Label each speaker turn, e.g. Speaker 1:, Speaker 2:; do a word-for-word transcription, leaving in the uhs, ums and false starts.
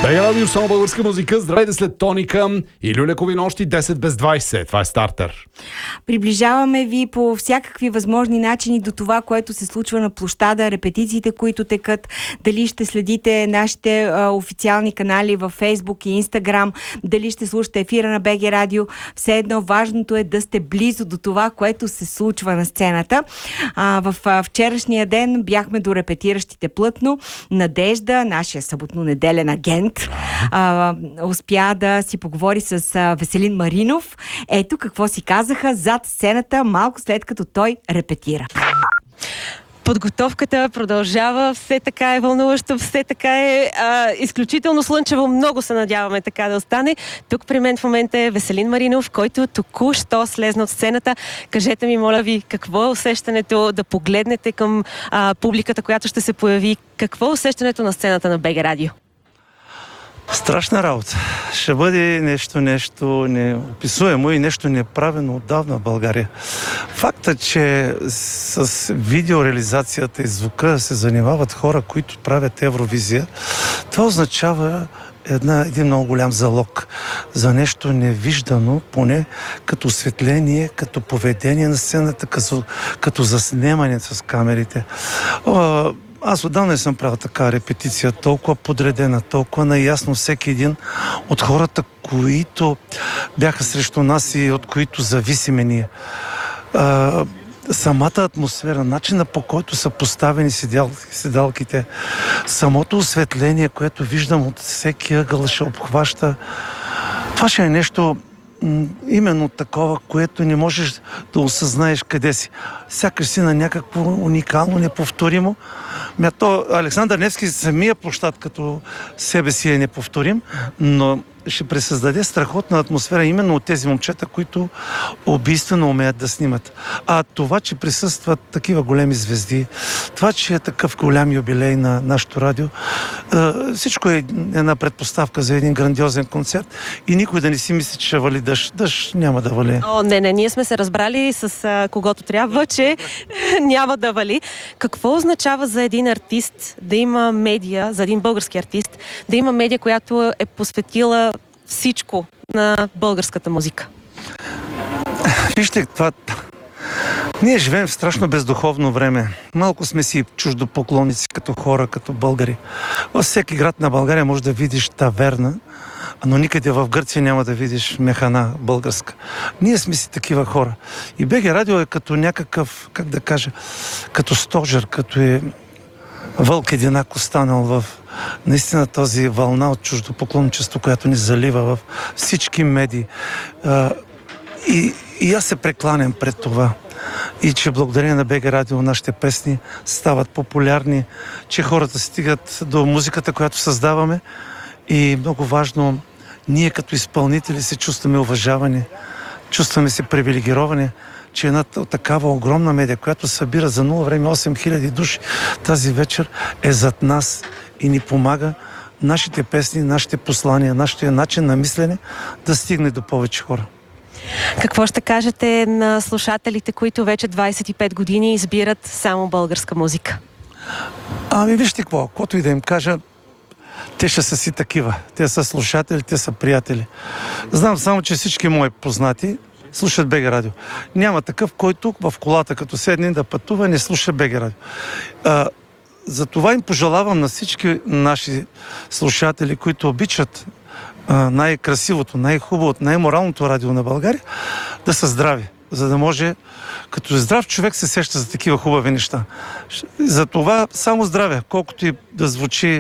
Speaker 1: Бега радио, само българска музика. Здравейте след Тоника и Люлякови нощи десет без двайсет. Това е стартер.
Speaker 2: Приближаваме ви по всякакви възможни начини до това, което се случва на площада, репетициите, които текат. Дали ще следите нашите а, официални канали във Фейсбук и Инстаграм, дали ще слушате ефира на БГ Радио. Все едно важното е да сте близо до това, което се случва на сцената. А, в а, вчерашния ден бяхме до репетиращите плътно. Надежда, нашия съботно-неделен агент, а, успя да си поговори с а, Веселин Маринов. Ето какво си казаха зад сцената малко след като той репетира.
Speaker 3: Подготовката продължава, все така е вълнуващо, все така е а, изключително слънчево. Много се надяваме така да остане. Тук при мен в момента е Веселин Маринов, който току-що слезна от сцената. Кажете ми, моля ви, какво е усещането да погледнете към а, публиката, която ще се появи? Какво е усещането на сцената на БГ Радио?
Speaker 4: Страшна работа. Ще бъде нещо, нещо неописуемо и нещо неправено отдавна в България. Факта, че с видеореализацията и звука се занимават хора, които правят Евровизия, това означава една, един много голям залог за нещо невиждано, поне като осветление, като поведение на сцената, като, като заснемане с камерите. Аз отдавна не съм правил така репетиция, толкова подредена, толкова наясно всеки един от хората, които бяха срещу нас и от които зависиме ние. А, самата атмосфера, начина по който са поставени седал, седалките, самото осветление, което виждам от всеки ъгъл, ще обхваща. Това ще е нещо именно такова, което не можеш да осъзнаеш къде си. Сякаш си на някакво уникално, неповторимо. Мято, Александър Невски самия площад като себе си е неповторим, но ще пресъздаде страхотна атмосфера именно от тези момчета, които убийствено умеят да снимат. А това, че присъстват такива големи звезди, това, че е такъв голям юбилей на нашето радио, всичко е една предпоставка за един грандиозен концерт и никой да не си мисли, че ще вали дъжд. Дъжд няма да вали.
Speaker 3: О, не, не, ние сме се разбрали с а, когото трябва, че няма да вали. Какво означава за един артист да има медия, за един български артист, да има медия, която е посветила всичко на българската музика?
Speaker 4: Вижте, това... Ние живеем в страшно бездуховно време. Малко сме си чуждопоклонници като хора, като българи. Във всеки град на България може да видиш таверна, но никъде в Гърция няма да видиш механа българска. Ние сме си такива хора. И БГ Радио е като някакъв, как да кажа, като стожер, като е вълк единак останал в наистина този вълна от чуждопоклонничество, която ни залива в всички медии. И, и аз се прекланям пред това. И че благодарение на БГ Радио нашите песни стават популярни, че хората стигат до музиката, която създаваме. И много важно, ние като изпълнители се чувстваме уважавани, чувстваме се привилегировани, че една такава огромна медия, която събира за нула време осем хиляди души тази вечер, е зад нас и ни помага нашите песни, нашите послания, нашия начин на мислене да стигне до повече хора.
Speaker 3: Какво ще кажете на слушателите, които вече двайсет и пет години избират само българска музика?
Speaker 4: Ами вижте какво, каквото и да им кажа, те ще са си такива. Те са слушатели, те са приятели. Знам само, че всички мои познати слушат БГ Радио. Няма такъв, който в колата, като седне да пътува, не слуша БГ Радио. А, затова им пожелавам на всички наши слушатели, които обичат а, най-красивото, най-хубавото, най-моралното радио на България, да са здрави, за да може, като здрав човек се сеща за такива хубави неща. За това само здраве, колкото и да звучи